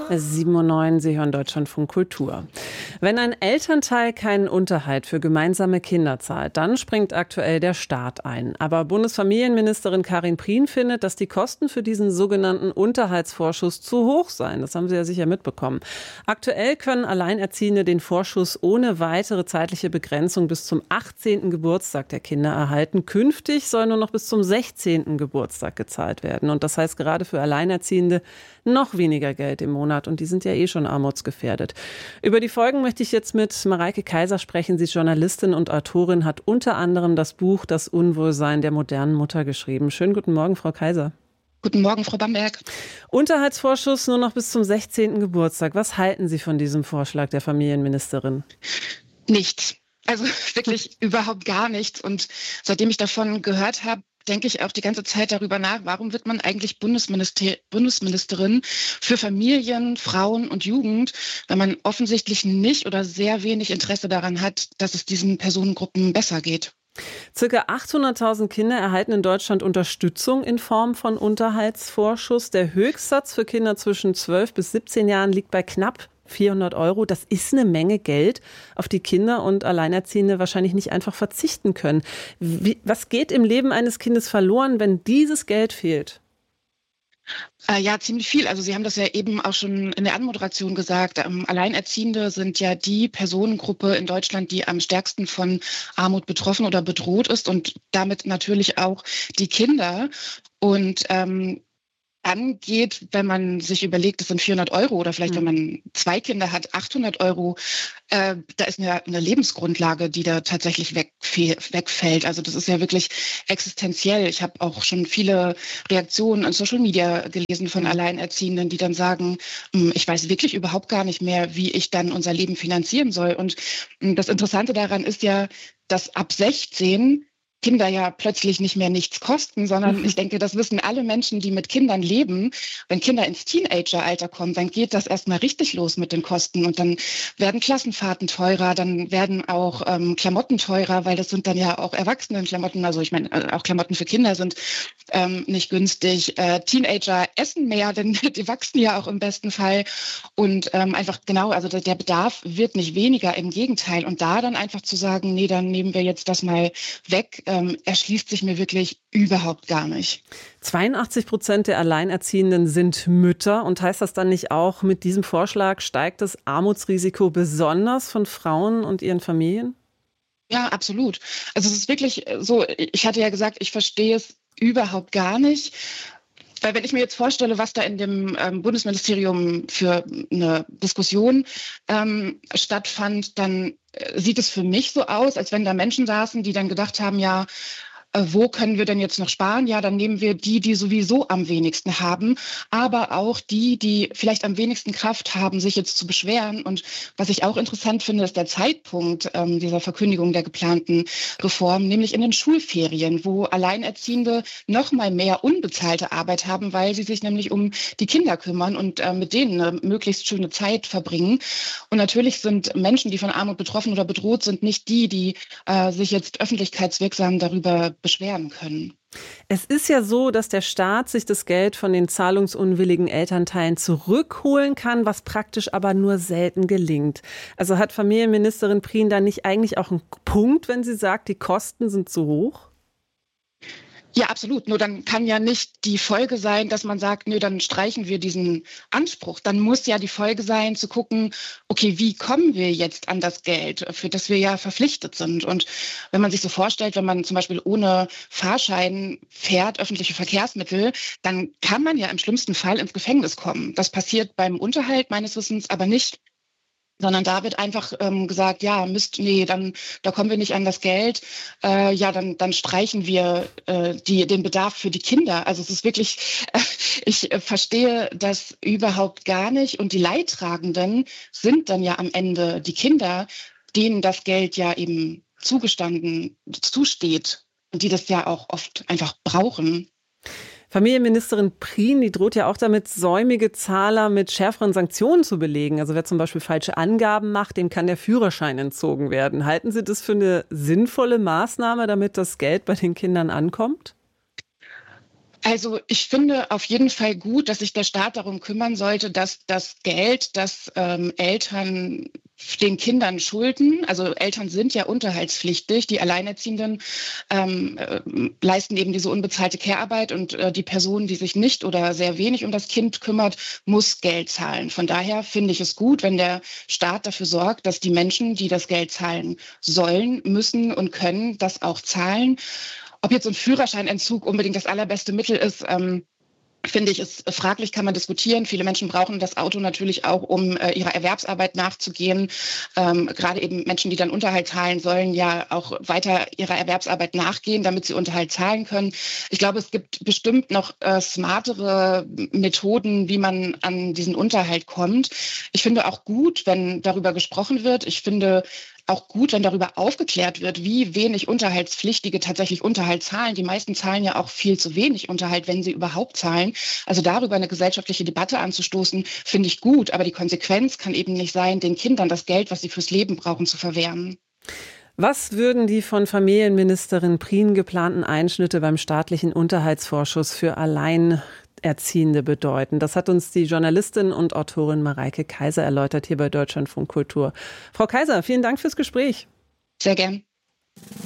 7:09 Sie hören Deutschlandfunk Kultur. Wenn ein Elternteil keinen Unterhalt für gemeinsame Kinder zahlt, dann springt aktuell der Staat ein. Aber Bundesfamilienministerin Karin Prien findet, dass die Kosten für diesen sogenannten Unterhaltsvorschuss zu hoch seien. Das haben Sie ja sicher mitbekommen. Aktuell können Alleinerziehende den Vorschuss ohne weitere zeitliche Begrenzung bis zum 18. Geburtstag der Kinder erhalten. Künftig soll nur noch bis zum 16. Geburtstag gezahlt werden. Und das heißt gerade für Alleinerziehende noch weniger Geld im Monat. Und die sind ja eh schon armutsgefährdet. Über die Folgen möchte ich jetzt mit Mareike Kaiser sprechen. Sie ist Journalistin und Autorin, hat unter anderem das Buch Das Unwohlsein der modernen Mutter geschrieben. Schönen guten Morgen, Frau Kaiser. Guten Morgen, Frau Bamberg. Unterhaltsvorschuss nur noch bis zum 16. Geburtstag. Was halten Sie von diesem Vorschlag der Familienministerin? Nichts. Also wirklich überhaupt gar nichts. Und seitdem ich davon gehört habe, denke ich auch die ganze Zeit darüber nach, warum wird man eigentlich Bundesministerin für Familien, Frauen und Jugend, wenn man offensichtlich nicht oder sehr wenig Interesse daran hat, dass es diesen Personengruppen besser geht. Circa 800.000 Kinder erhalten in Deutschland Unterstützung in Form von Unterhaltsvorschuss. Der Höchstsatz für Kinder zwischen 12 bis 17 Jahren liegt bei knapp 400 Euro. Das ist eine Menge Geld, auf die Kinder und Alleinerziehende wahrscheinlich nicht einfach verzichten können. Was geht im Leben eines Kindes verloren, wenn dieses Geld fehlt? Ja, ziemlich viel. Also Sie haben das ja eben auch schon in der Anmoderation gesagt. Alleinerziehende sind ja die Personengruppe in Deutschland, die am stärksten von Armut betroffen oder bedroht ist und damit natürlich auch die Kinder. Und angeht, wenn man sich überlegt, das sind 400 Euro oder vielleicht, wenn man 2 Kinder hat, 800 Euro, da ist eine Lebensgrundlage, die da tatsächlich wegfällt. Also das ist ja wirklich existenziell. Ich habe auch schon viele Reaktionen an Social Media gelesen von Alleinerziehenden, die dann sagen, ich weiß wirklich überhaupt gar nicht mehr, wie ich dann unser Leben finanzieren soll. Und das Interessante daran ist ja, dass ab 16 Kinder ja plötzlich nicht mehr nichts kosten, sondern ich denke, das wissen alle Menschen, die mit Kindern leben. Wenn Kinder ins Teenageralter kommen, dann geht das erstmal richtig los mit den Kosten und dann werden Klassenfahrten teurer, dann werden auch Klamotten teurer, weil das sind dann ja auch Erwachsenenklamotten. Also ich meine, auch Klamotten für Kinder sind nicht günstig. Teenager essen mehr, denn die wachsen ja auch im besten Fall. Und einfach genau, also der Bedarf wird nicht weniger, im Gegenteil. Und da dann einfach zu sagen, nee, dann nehmen wir jetzt das mal weg, erschließt sich mir wirklich überhaupt gar nicht. 82% der Alleinerziehenden sind Mütter. Und heißt das dann nicht auch, mit diesem Vorschlag steigt das Armutsrisiko besonders von Frauen und ihren Familien? Ja, absolut. Also es ist wirklich so, ich hatte ja gesagt, ich verstehe es überhaupt gar nicht. Weil wenn ich mir jetzt vorstelle, was da in dem Bundesministerium für eine Diskussion stattfand, dann sieht es für mich so aus, als wenn da Menschen saßen, die dann gedacht haben, ja, wo können wir denn jetzt noch sparen? Ja, dann nehmen wir die sowieso am wenigsten haben, aber auch die vielleicht am wenigsten Kraft haben, sich jetzt zu beschweren. Und was ich auch interessant finde, ist der Zeitpunkt dieser Verkündigung der geplanten Reform, nämlich in den Schulferien, wo Alleinerziehende noch mal mehr unbezahlte Arbeit haben, weil sie sich nämlich um die Kinder kümmern und mit denen eine möglichst schöne Zeit verbringen. Und natürlich sind Menschen, die von Armut betroffen oder bedroht sind, nicht die sich jetzt öffentlichkeitswirksam darüber beschweren können. Es ist ja so, dass der Staat sich das Geld von den zahlungsunwilligen Elternteilen zurückholen kann, was praktisch aber nur selten gelingt. Also hat Familienministerin Prien da nicht eigentlich auch einen Punkt, wenn sie sagt, die Kosten sind zu hoch? Ja, absolut. Nur dann kann ja nicht die Folge sein, dass man sagt, nö, dann streichen wir diesen Anspruch. Dann muss ja die Folge sein, zu gucken, okay, wie kommen wir jetzt an das Geld, für das wir ja verpflichtet sind? Und wenn man sich so vorstellt, wenn man zum Beispiel ohne Fahrschein fährt, öffentliche Verkehrsmittel, dann kann man ja im schlimmsten Fall ins Gefängnis kommen. Das passiert beim Unterhalt meines Wissens aber nicht. Sondern da wird einfach gesagt, ja, Mist, nee, da kommen wir nicht an das Geld. Dann streichen wir den Bedarf für die Kinder. Also es ist wirklich, ich verstehe das überhaupt gar nicht. Und die Leidtragenden sind dann ja am Ende die Kinder, denen das Geld ja eben zusteht und die das ja auch oft einfach brauchen. Familienministerin Prien, die droht ja auch damit, säumige Zahler mit schärferen Sanktionen zu belegen. Also wer zum Beispiel falsche Angaben macht, dem kann der Führerschein entzogen werden. Halten Sie das für eine sinnvolle Maßnahme, damit das Geld bei den Kindern ankommt? Also ich finde auf jeden Fall gut, dass sich der Staat darum kümmern sollte, dass das Geld, das Eltern den Kindern schulden, also Eltern sind ja unterhaltspflichtig, die Alleinerziehenden leisten eben diese unbezahlte Care-Arbeit und die Person, die sich nicht oder sehr wenig um das Kind kümmert, muss Geld zahlen. Von daher finde ich es gut, wenn der Staat dafür sorgt, dass die Menschen, die das Geld zahlen sollen, müssen und können, das auch zahlen. Ob jetzt ein Führerscheinentzug unbedingt das allerbeste Mittel ist, finde ich, ist fraglich, kann man diskutieren. Viele Menschen brauchen das Auto natürlich auch, um ihrer Erwerbsarbeit nachzugehen. Gerade eben Menschen, die dann Unterhalt zahlen, sollen ja auch weiter ihrer Erwerbsarbeit nachgehen, damit sie Unterhalt zahlen können. Ich glaube, es gibt bestimmt noch smartere Methoden, wie man an diesen Unterhalt kommt. Ich finde auch gut, wenn darüber gesprochen wird. Ich finde auch gut, wenn darüber aufgeklärt wird, wie wenig Unterhaltspflichtige tatsächlich Unterhalt zahlen. Die meisten zahlen ja auch viel zu wenig Unterhalt, wenn sie überhaupt zahlen. Also darüber eine gesellschaftliche Debatte anzustoßen, finde ich gut. Aber die Konsequenz kann eben nicht sein, den Kindern das Geld, was sie fürs Leben brauchen, zu verwehren. Was würden die von Familienministerin Prien geplanten Einschnitte beim staatlichen Unterhaltsvorschuss für Alleinerziehende bedeuten? Das hat uns die Journalistin und Autorin Mareike Kaiser erläutert hier bei Deutschlandfunk Kultur. Frau Kaiser, vielen Dank fürs Gespräch. Sehr gern.